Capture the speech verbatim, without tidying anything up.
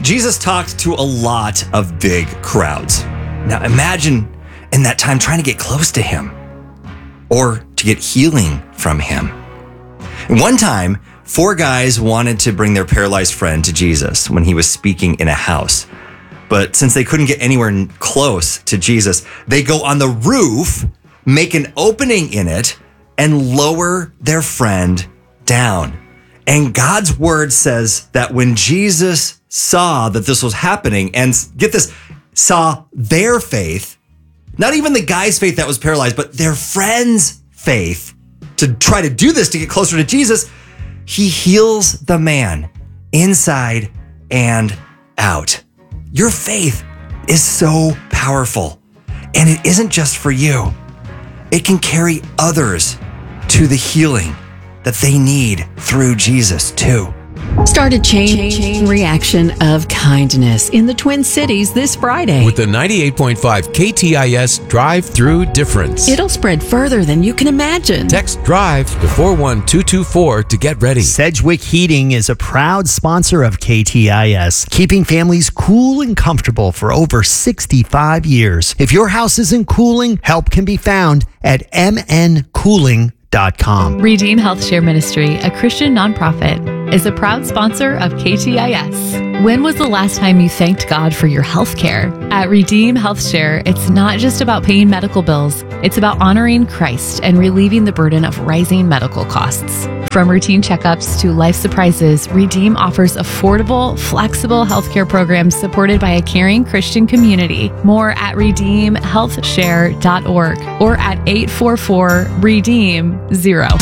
Jesus talked to a lot of big crowds. Now imagine in that time trying to get close to him or to get healing from him. One time, four guys wanted to bring their paralyzed friend to Jesus when he was speaking in a house. But since they couldn't get anywhere close to Jesus, they go on the roof, make an opening in it, and lower their friend down. And God's word says that when Jesus saw that this was happening, and get this, saw their faith, not even the guy's faith that was paralyzed, but their friend's faith to try to do this to get closer to Jesus, he heals the man inside and out. Your faith is so powerful, and it isn't just for you. It can carry others to the healing that they need through Jesus too. Start a chain, chain reaction of kindness in the Twin Cities this Friday. With the ninety-eight point five K T I S drive-through difference. It'll spread further than you can imagine. Text DRIVE to four one two two four to get ready. Sedgwick Heating is a proud sponsor of K T I S, keeping families cool and comfortable for over sixty-five years. If your house isn't cooling, help can be found at m n cooling dot com. Redeem Health Share Ministry, a Christian nonprofit, is a proud sponsor of K T I S. When was the last time you thanked God for your health care? At Redeem Health Share, it's not just about paying medical bills. It's about honoring Christ and relieving the burden of rising medical costs. From routine checkups to life surprises, Redeem offers affordable, flexible healthcare programs supported by a caring Christian community. More at redeem health share dot org or at eight four four redeem zero.